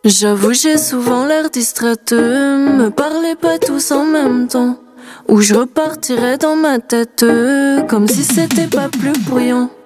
J'avoue j'ai souvent l'air distraite, me parlez pas tous en même temps, ou je repartirais dans ma tête, comme si c'était pas plus bruyant.